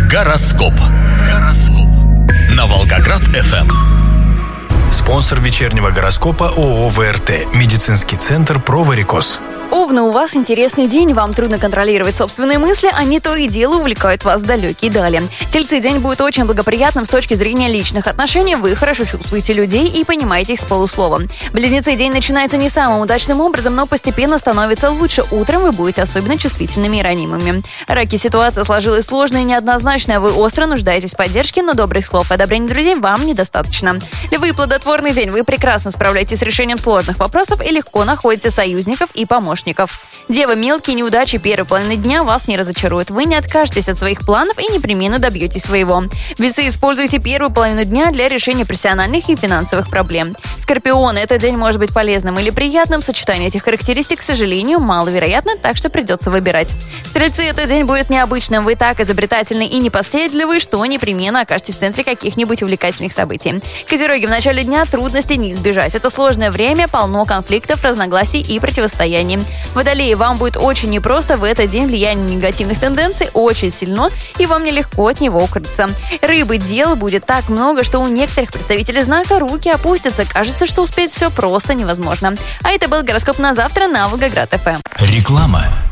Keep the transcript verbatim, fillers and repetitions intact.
Гороскоп. Гороскоп. На Волгоград эф эм. Спонсор вечернего гороскопа ООО ВРТ. Медицинский центр «Про-Варикоз». Овны, у вас интересный день, вам трудно контролировать собственные мысли, они то и дело увлекают вас в далекие дали. Тельцы, день будет очень благоприятным с точки зрения личных отношений, вы хорошо чувствуете людей и понимаете их с полуслова. Близнецы, день начинается не самым удачным образом, но постепенно становится лучше. Утром вы будете особенно чувствительными и ранимыми. Раки, ситуация сложилась сложная и неоднозначная, вы остро нуждаетесь в поддержке, но добрых слов и одобрения друзей вам недостаточно. Львы, плодотворный день, вы прекрасно справляетесь с решением сложных вопросов и легко находите союзников и помощников. Девы, мелкие неудачи первой половины дня вас не разочаруют. Вы не откажетесь от своих планов и непременно добьетесь своего. Весы, используйте первую половину дня для решения профессиональных и финансовых проблем. Скорпионы, этот день может быть полезным или приятным. Сочетание этих характеристик, к сожалению, маловероятно, так что придется выбирать. Стрельцы, этот день будет необычным. Вы так изобретательны и непоследовательны, что непременно окажетесь в центре каких-нибудь увлекательных событий. Козероги, в начале дня трудностей не избежать. Это сложное время, полно конфликтов, разногласий и противостояний. Водолеи, вам будет очень непросто в этот день, влияние негативных тенденций очень сильно, и вам нелегко от него укрыться. Рыбы, дел будет так много, что у некоторых представителей знака руки опустятся. Кажется, что успеть все просто невозможно. А это был гороскоп на завтра на Волгоград эф эм. Реклама.